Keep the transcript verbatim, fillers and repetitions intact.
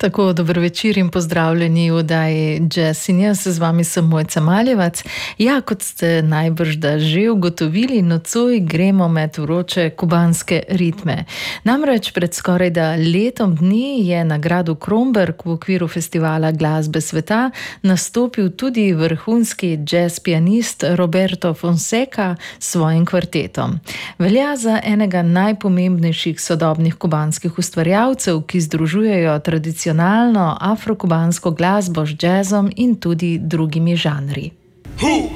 Tako, dober večer in pozdravljeni v oddaji Jazz in jaz, z vami sem Mojca Maljevac. Ja, kot ste najbrž da že ugotovili, nocoj gremo med vroče kubanske ritme. Namreč pred skorajda letom dni je na gradu Kromberk v okviru festivala glasbe sveta nastopil tudi vrhunski jazz pianist Roberto Fonseca s svojim kvartetom. Velja za enega najpomembnejših sodobnih kubanskih ustvarjalcev, ki združujejo tradicionalno afrokubansko glasbo z jazzom in tudi drugimi žanri.